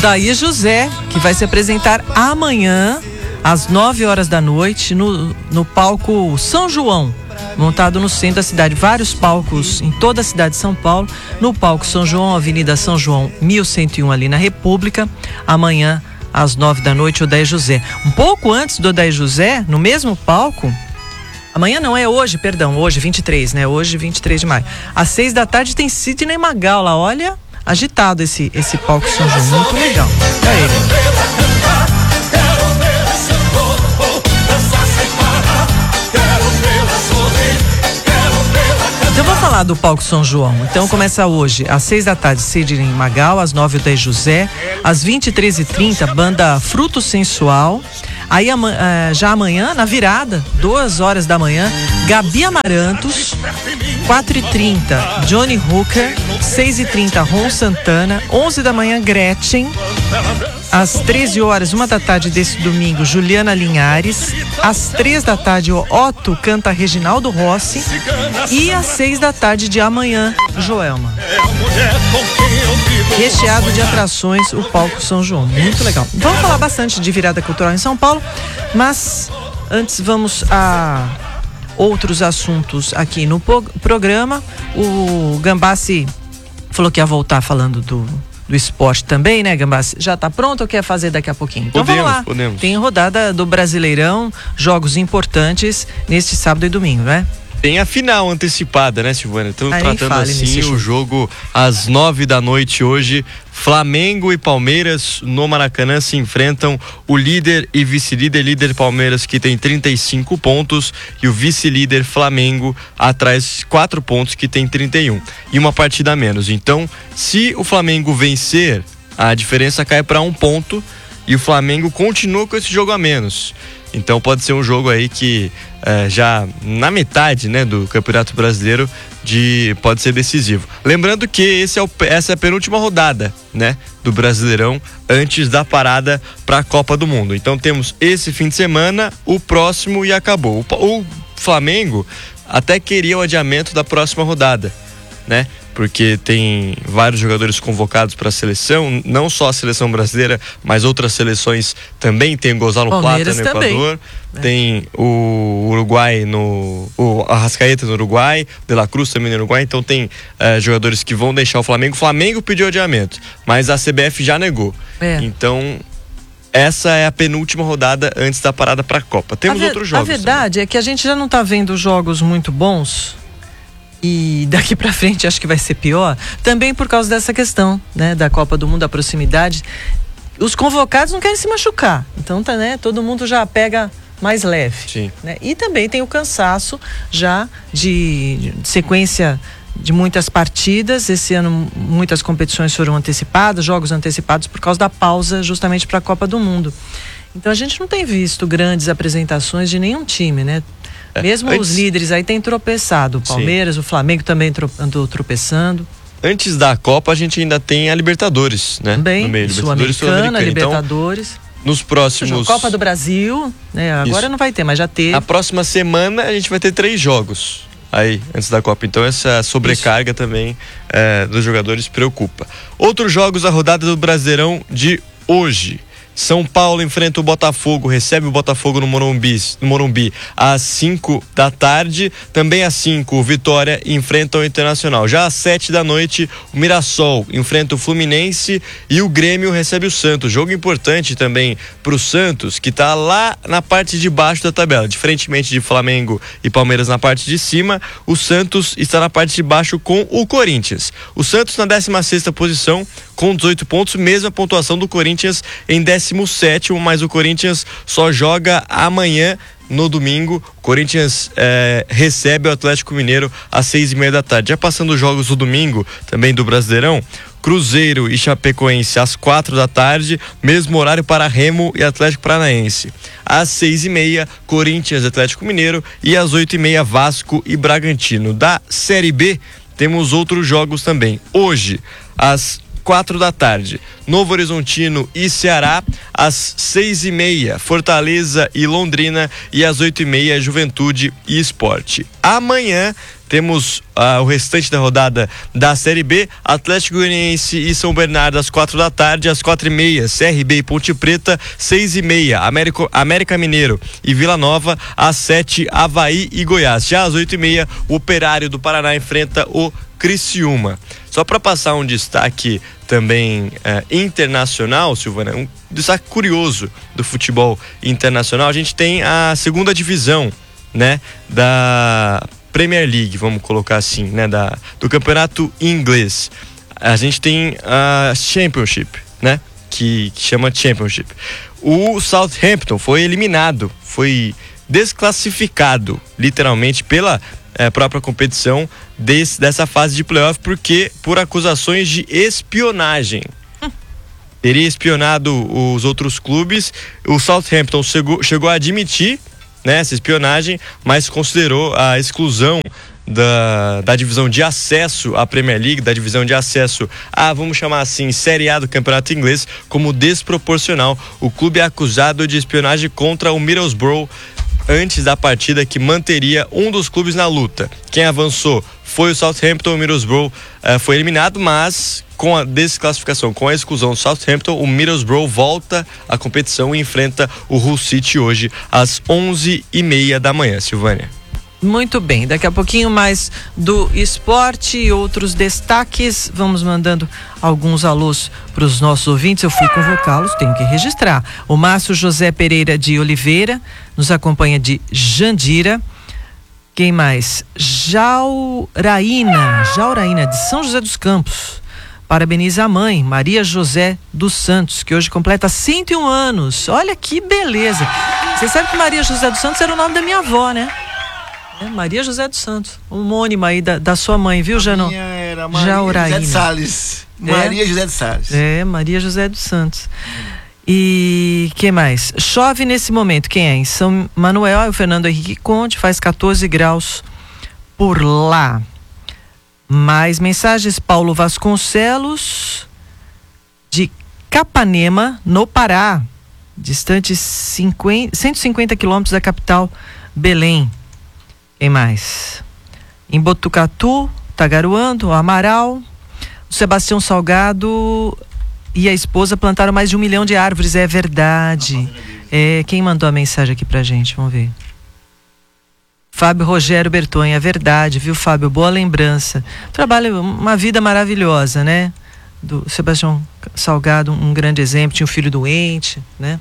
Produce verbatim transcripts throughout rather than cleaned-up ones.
Odair José, que vai se apresentar amanhã, às nove horas da noite, no, no palco São João, montado no centro da cidade. Vários palcos em toda a cidade de São Paulo. No palco São João, Avenida São João, mil cento e um, ali na República. Amanhã, às nove da noite, Odair José. Um pouco antes do Odair José, no mesmo palco, amanhã não, é hoje, perdão, hoje, vinte e três, né? Hoje, vinte e três de maio. Às seis da tarde tem Sidney Magal lá, olha, agitado esse, esse palco São João, muito legal. Olha ele. Então vou falar do palco São João. Então começa hoje, às seis da tarde, Sidney Magal, às nove, Odair José, às vinte e três e trinta, banda Fruto Sensual. Aí já amanhã, na virada, duas horas da manhã, Gabi Amarantos, quatro e trinta, Johnny Hooker, seis e trinta, Ron Santana, onze da manhã, Gretchen, às treze horas, uma da tarde desse domingo, Juliana Linhares, às três da tarde, o Otto canta Reginaldo Rossi, e às seis da tarde de amanhã, Joelma. Recheado de atrações, o palco São João, muito legal. Vamos falar bastante de virada cultural em São Paulo, mas antes vamos a outros assuntos aqui no programa. O Gambassi falou que ia voltar falando do, do esporte também, né, Gambassi? Já tá pronto ou quer fazer daqui a pouquinho? Então podemos, vamos lá. Podemos. Tem rodada do Brasileirão, jogos importantes neste sábado e domingo, né? Tem a final antecipada, né, Silvana? Estamos Aí tratando fale assim nesse o jogo às nove da noite hoje. Flamengo e Palmeiras no Maracanã se enfrentam. O líder e vice-líder, líder Palmeiras, que tem trinta e cinco pontos, e o vice-líder Flamengo atrás quatro pontos, que tem trinta e um, e uma partida a menos. Então, se o Flamengo vencer, a diferença cai para um ponto e o Flamengo continua com esse jogo a menos. Então pode ser um jogo aí que é, já na metade, né, do Campeonato Brasileiro de, pode ser decisivo. Lembrando que esse é o, essa é a penúltima rodada, né, do Brasileirão antes da parada para a Copa do Mundo. Então temos esse fim de semana, o próximo e acabou. O, o Flamengo até queria o adiamento da próxima rodada, né? Porque tem vários jogadores convocados para a seleção, não só a seleção brasileira, mas outras seleções também. Tem o Gonzalo Plata no Equador, é. Tem o Uruguai no... o Arrascaeta no Uruguai, De La Cruz também no Uruguai. Então tem uh, jogadores que vão deixar o Flamengo. O Flamengo pediu adiamento, mas a C B F já negou. É. Então essa é a penúltima rodada antes da parada para a Copa. Temos a outros jogos. A verdade também é que a gente já não está vendo jogos muito bons. E daqui pra frente acho que vai ser pior, também por causa dessa questão, né, da Copa do Mundo, da proximidade. Os convocados não querem se machucar, então tá, né, todo mundo já pega mais leve. Sim. Né? E também tem o cansaço já de, de sequência de muitas partidas. Esse ano muitas competições foram antecipadas, jogos antecipados por causa da pausa justamente para a Copa do Mundo. Então a gente não tem visto grandes apresentações de nenhum time, né? Mesmo Antes... os líderes aí têm tropeçado. O Palmeiras, Sim. o Flamengo também tro... andou tropeçando. Antes da Copa a gente ainda tem a Libertadores, né? Também, no meio. Sul-Americana, Libertadores. Então, nos próximos... Copa do Brasil, né? Agora Isso. não vai ter, mas já teve. A próxima semana a gente vai ter três jogos aí, antes da Copa. Então essa sobrecarga Isso. também é, dos jogadores preocupa. Outros jogos da rodada do Brasileirão de hoje. São Paulo enfrenta o Botafogo, recebe o Botafogo no Morumbi, no Morumbi às cinco da tarde. Também às cinco, o Vitória enfrenta o Internacional. Já às sete da noite, o Mirassol enfrenta o Fluminense e o Grêmio recebe o Santos. Jogo importante também para o Santos, que está lá na parte de baixo da tabela. Diferentemente de Flamengo e Palmeiras na parte de cima, o Santos está na parte de baixo com o Corinthians. O Santos na décima sexta posição com dezoito pontos, mesma pontuação do Corinthians em décimo sétimo, mas o Corinthians só joga amanhã, no domingo. O Corinthians é, recebe o Atlético Mineiro às seis e meia da tarde. Já passando os jogos do domingo, também do Brasileirão, Cruzeiro e Chapecoense às quatro da tarde, mesmo horário para Remo e Atlético Paranaense. Às seis e meia, Corinthians e Atlético Mineiro, e às oito e meia, Vasco e Bragantino. Da Série B, temos outros jogos também. Hoje, às quatro da tarde, Novo Horizontino e Ceará, às seis e meia, Fortaleza e Londrina, e às oito e meia, Juventude e Sport. Amanhã temos uh, o restante da rodada da Série B, Atlético Goianiense e São Bernardo às quatro da tarde, às quatro e meia, C R B e Ponte Preta, seis e meia, América, América Mineiro e Vila Nova, às sete, Avaí e Goiás. Já às oito e meia, o Operário do Paraná enfrenta o Criciúma. Só para passar um destaque também eh, internacional, Silvana, um destaque curioso do futebol internacional, a gente tem a segunda divisão, né, da Premier League, vamos colocar assim, né, da, do campeonato inglês. A gente tem a Championship, né, que, que chama Championship. O Southampton foi eliminado, foi desclassificado, literalmente, pela É, própria competição desse, dessa fase de playoff, porque por acusações de espionagem. Teria espionado os outros clubes. O Southampton chegou, chegou a admitir, né, essa espionagem, mas considerou a exclusão da, da divisão de acesso à Premier League, da divisão de acesso a, vamos chamar assim, Série A do campeonato inglês, como desproporcional. O clube é acusado de espionagem contra o Middlesbrough antes da partida, que manteria um dos clubes na luta. Quem avançou foi o Southampton. O Middlesbrough uh, foi eliminado, mas com a desclassificação, com a exclusão do Southampton, o Middlesbrough volta à competição e enfrenta o Hull City hoje às onze e meia da manhã. Silvânia. Muito bem, daqui a pouquinho mais do esporte e outros destaques. Vamos mandando alguns alôs para os nossos ouvintes. Eu fui convocá-los, tenho que registrar. O Márcio José Pereira de Oliveira nos acompanha de Jandira. Quem mais? Jauraína, Jauraína de São José dos Campos. Parabeniza a mãe, Maria José dos Santos, que hoje completa cento e um anos. Olha que beleza. Você sabe que Maria José dos Santos era o nome da minha avó, né? É, Maria José dos Santos, homônima aí da, da sua mãe, viu, Jano? Minha era Maria José de Salles. Maria é? José de Salles. É, Maria José dos Santos. E que mais? Chove nesse momento, quem é? Em São Manuel, é o Fernando Henrique Conte, faz catorze graus por lá. Mais mensagens, Paulo Vasconcelos, de Capanema, no Pará, distante cinquenta, cento e cinquenta quilômetros da capital, Belém. Quem mais? Em Botucatu, tá garoando, o Amaral, o Sebastião Salgado e a esposa plantaram mais de um milhão de árvores, é verdade. É, quem mandou a mensagem aqui pra gente? Vamos ver. Fábio Rogério Bertonha, é verdade, viu, Fábio? Boa lembrança. Trabalho, uma vida maravilhosa, né? Do Sebastião Salgado, um grande exemplo, tinha um filho doente, né?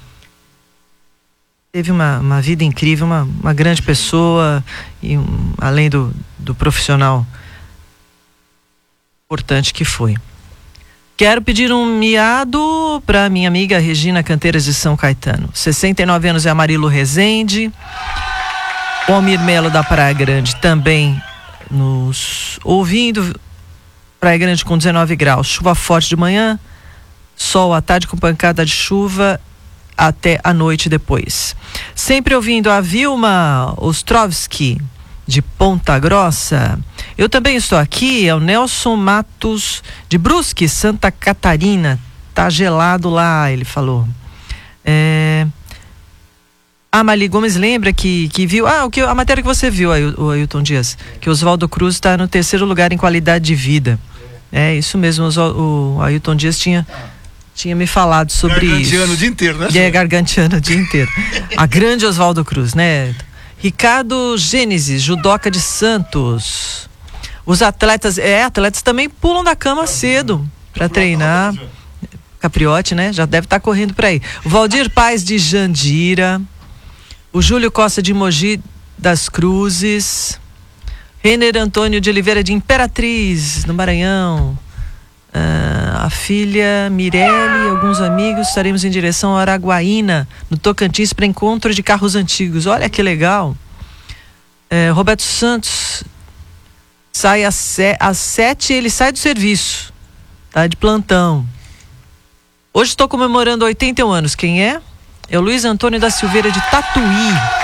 Teve uma, uma vida incrível, uma, uma grande pessoa, e um, além do, do profissional importante que foi. Quero pedir um miado para minha amiga Regina Canteiras de São Caetano. sessenta e nove anos é Amarilo Rezende. O Almir Melo da Praia Grande também nos ouvindo. Praia Grande com dezenove graus. Chuva forte de manhã, sol à tarde com pancada de chuva até a noite depois. Sempre ouvindo a Vilma Ostrovski de Ponta Grossa. Eu também estou aqui, é o Nelson Matos de Brusque, Santa Catarina. Tá gelado lá, ele falou. É... A Mali Gomes lembra que, que viu, ah, o que, a matéria que você viu, o Ailton Dias, que Oswaldo Cruz está no terceiro lugar em qualidade de vida. É isso mesmo, o, o Ailton Dias tinha tinha me falado sobre isso. Garganteando o dia inteiro, né? É, garganteando o dia inteiro. A grande Oswaldo Cruz, né? Ricardo Gênesis, judoca de Santos. Os atletas, é, atletas também pulam da cama cedo para treinar. Capriote, né? Já deve estar correndo por aí. O Valdir Paz de Jandira. O Júlio Costa de Mogi das Cruzes. Renner Antônio de Oliveira de Imperatriz, no Maranhão. Uh, a filha Mirelle e alguns amigos estaremos em direção a Araguaína, no Tocantins, para encontro de carros antigos. Olha que legal. uh, Roberto Santos sai às, se, às sete, ele sai do serviço, tá de plantão. Hoje estou comemorando oitenta e um anos. Quem é? É o Luiz Antônio da Silveira de Tatuí.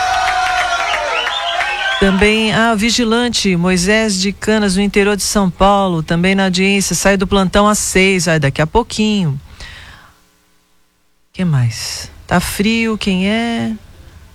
Também a vigilante Moisés de Canas, no interior de São Paulo, também na audiência, sai do plantão às seis, vai daqui a pouquinho. O que mais? Tá frio, quem é?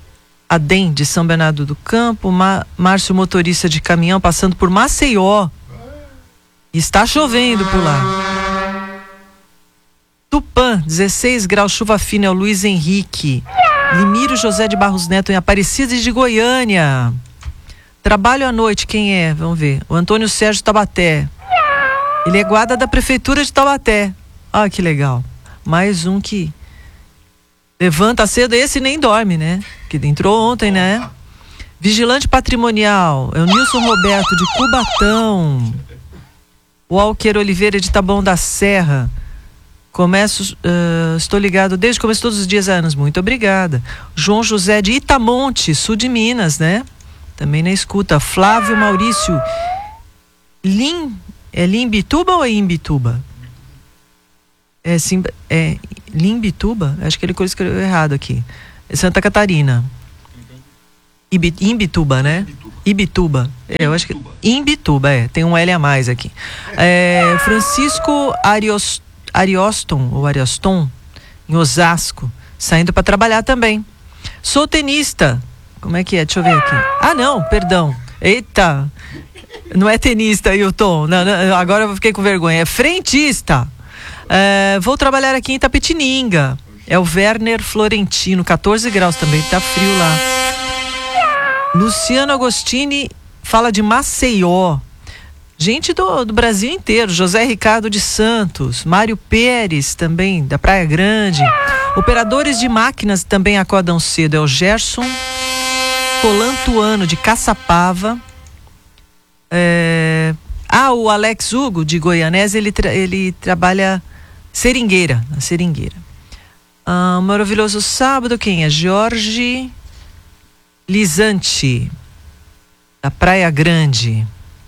Adem de São Bernardo do Campo, Ma- Márcio motorista de caminhão passando por Maceió. Está chovendo por lá. Tupã, dezesseis graus, chuva fina, é o Luiz Henrique. Limiro José de Barros Neto em Aparecida de Goiânia. Trabalho à noite, quem é? Vamos ver. O Antônio Sérgio Taubaté. Ele é guarda da prefeitura de Taubaté. Ah, que legal. Mais um que levanta cedo, esse nem dorme, né? Que entrou ontem, né? Vigilante patrimonial, é o Nilson Roberto de Cubatão. Walker Oliveira de Taboão da Serra. Começo, uh, estou ligado desde o começo todos os dias há anos. Muito obrigada. João José de Itamonte, sul de Minas, né? Também na escuta. Flávio Maurício. Lim, é Limbituba ou é Imbituba? É, sim, é Limbituba? Acho que ele escreveu errado aqui. É Santa Catarina. Ibi, Imbituba, né? Ibituba. É, eu acho que Imbituba, é. Tem um L a mais aqui. É, Francisco Arios, Arioston, ou Arioston, em Osasco, saindo para trabalhar também. Sou tenista. Como é que é? Deixa eu ver aqui. Ah, não, perdão. Eita. Não é tenista, Hilton. Não, não, agora eu fiquei com vergonha. É frentista. É, vou trabalhar aqui em Itapetininga. É o Werner Florentino, catorze graus também, tá frio lá. Luciano Agostini fala de Maceió. Gente do, do Brasil inteiro. José Ricardo de Santos. Mário Pérez também, da Praia Grande. Operadores de máquinas também acordam cedo. É o Gerson Colantuano de Caçapava. É... Ah, o Alex Hugo de Goianese, ele, tra- ele trabalha Seringueira, na Seringueira. Ah, um maravilhoso sábado, quem é? Jorge Lisante, da Praia Grande.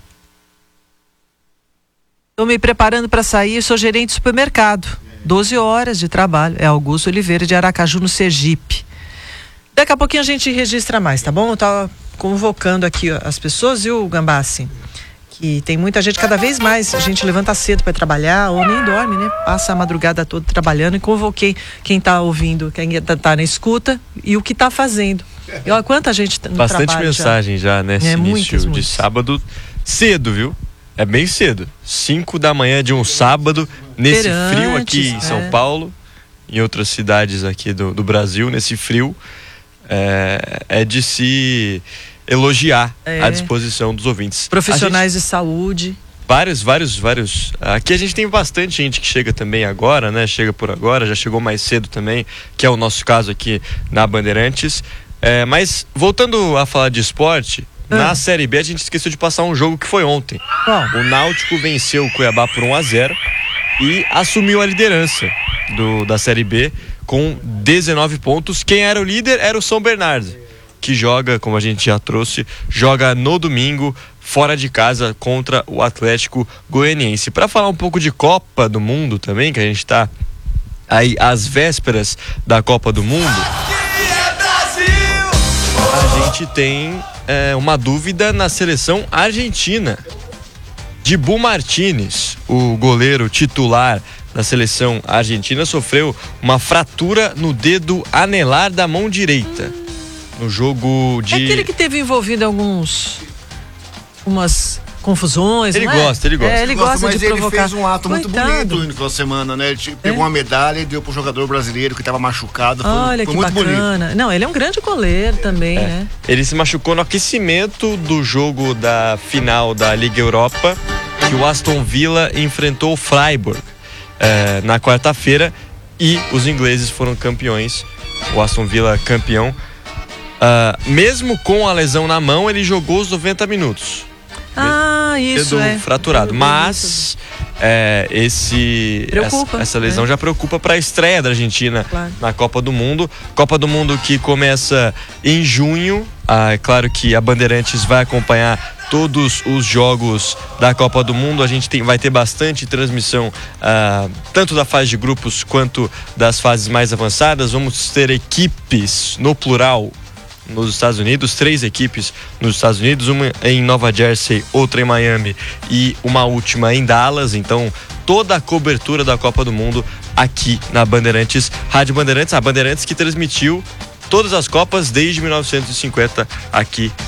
Estou me preparando para sair, sou gerente de supermercado. doze horas de trabalho. É Augusto Oliveira de Aracaju, no Sergipe. Daqui a pouquinho a gente registra mais, tá bom? Eu tava convocando aqui as pessoas, viu, Gambassi? Que tem muita gente, cada vez mais a gente levanta cedo para trabalhar ou nem dorme, né? Passa a madrugada toda trabalhando, e convoquei quem tá ouvindo, quem tá, tá na escuta e o que tá fazendo. E olha quanta gente no Bastante trabalho mensagem já, já nesse é, início muitas, de muitas. sábado. Cedo, viu? É bem cedo. cinco da manhã de um sábado, nesse Feirantes, frio aqui em São é. Paulo, em outras cidades aqui do, do Brasil, nesse frio, é, é de se elogiar É. a disposição dos ouvintes. Profissionais de saúde. Vários, vários, vários. Aqui a gente tem bastante gente que chega também agora, né? Chega por agora, já chegou mais cedo também, que é o nosso caso aqui na Bandeirantes. É, mas, voltando a falar de esporte, ah. na Série B a gente esqueceu de passar um jogo que foi ontem. Bom. O Náutico venceu o Cuiabá por um a zero e assumiu a liderança do, da Série B com dezenove pontos. Quem era o líder era o São Bernardo, que joga, como a gente já trouxe, joga no domingo, fora de casa, contra o Atlético Goianiense. Para falar um pouco de Copa do Mundo também, que a gente está aí às vésperas da Copa do Mundo, a gente tem é, uma dúvida na seleção argentina. Dibu Martínez, o goleiro titular da seleção argentina, sofreu uma fratura no dedo anelar da mão direita. No jogo de... É aquele que teve envolvido em alguns... umas confusões, Ele não é? gosta, ele gosta. É, ele Ele gosta, gosta mas de ele provocar. fez um ato muito Coitado. bonito no final de semana, né? Ele pegou É? uma medalha e deu pro jogador brasileiro que estava machucado. Foi, Olha foi que muito bonito. bacana. Não, ele é um grande goleiro também, É. né? Ele se machucou no aquecimento do jogo da final da Liga Europa, que o Aston Villa enfrentou o Freiburg é, na quarta-feira, e os ingleses foram campeões. O Aston Villa campeão. Uh, mesmo com a lesão na mão, ele jogou os noventa minutos. Ah, isso Dedo é. fraturado. Dedo Mas é, esse Preocupa, essa, essa lesão é. já preocupa para a estreia da Argentina Claro. na Copa do Mundo. Copa do Mundo que começa em junho. Ah, é claro que a Bandeirantes vai acompanhar todos os jogos da Copa do Mundo. A gente tem, vai ter bastante transmissão, ah, tanto da fase de grupos quanto das fases mais avançadas. Vamos ter equipes no plural nos Estados Unidos, três equipes nos Estados Unidos, uma em Nova Jersey, outra em Miami e uma última em Dallas. Então, toda a cobertura da Copa do Mundo aqui na Bandeirantes, Rádio Bandeirantes, a Bandeirantes que transmitiu todas as Copas desde mil novecentos e cinquenta aqui